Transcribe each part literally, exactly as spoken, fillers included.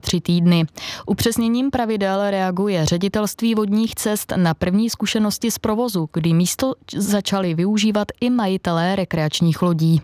tři týdny. Upřesněním pravidel reaguje Ředitelství vodních cest na první zkušenosti z provozu, kdy místo začali využívat i majitelé rekreačních lodí.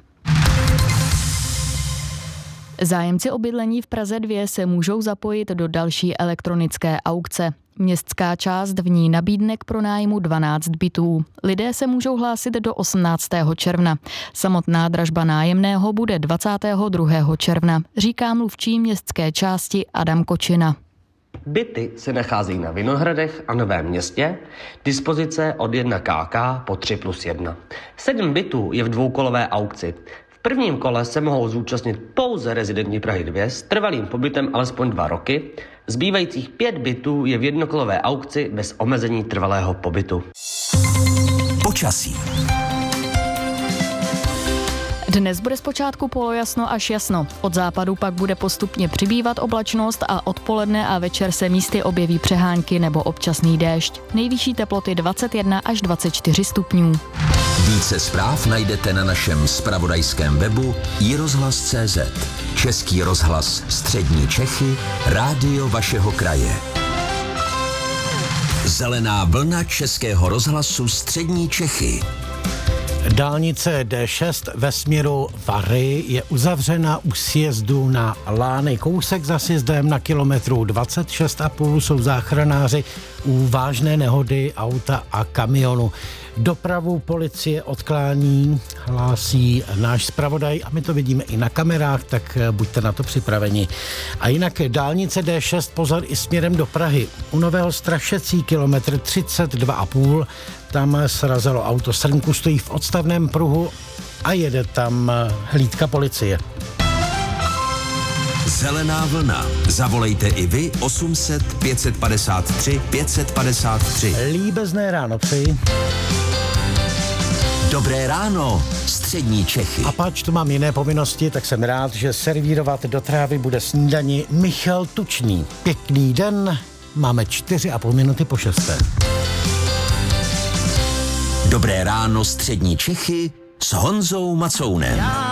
Zájemci o bydlení v Praze dva se můžou zapojit do další elektronické aukce. Městská část v ní nabídne k pronájmu dvanáct bytů. Lidé se můžou hlásit do osmnáctého června. Samotná dražba nájemného bude dvacátého druhého června, říká mluvčí městské části Adam Kočina. Byty se nacházejí na Vinohradech a Novém Městě, dispozice od jedna ká ká po tři plus jedna. Sedm bytů je v dvoukolové aukci. V prvním kole se mohou zúčastnit pouze rezidenti Prahy dva s trvalým pobytem alespoň dva roky. Zbývajících pět bytů je v jednokolové aukci bez omezení trvalého pobytu. Počasí. Dnes bude zpočátku polojasno až jasno. Od západu pak bude postupně přibývat oblačnost a odpoledne a večer se místy objeví přehánky nebo občasný déšť. Nejvyšší teploty dvacet jedna až dvacet čtyři stupňů. Více zpráv najdete na našem zpravodajském webu i rozhlas tečka cé zet. Český rozhlas Střední Čechy, rádio vašeho kraje. Zelená vlna Českého rozhlasu Střední Čechy. Dálnice dé šest ve směru Vary je uzavřena u sjezdu na Lány. Kousek za sjezdem na kilometru dvacet šest a půl jsou záchranáři u vážné nehody auta a kamionu. Dopravu policie odklání, hlásí náš zpravodaj a my to vidíme i na kamerách, tak buďte na to připraveni. A jinak dálnice dé šest, pozor i směrem do Prahy. U Nového Strašecí kilometr třicet dva a půl, tam srazilo auto, srnku stojí v odstavném pruhu a jede tam hlídka policie. Zelená vlna. Zavolejte i vy osm set pět padesát tři pět padesát tři. Líbezné ráno přeji. Dobré ráno, Střední Čechy. A pač tu mám jiné povinnosti, tak jsem rád, že servírovat do trávy bude snídani Michal Tučný. Pěkný den, máme čtyři a půl minuty po šesté. Dobré ráno, Střední Čechy s Honzou Macounem.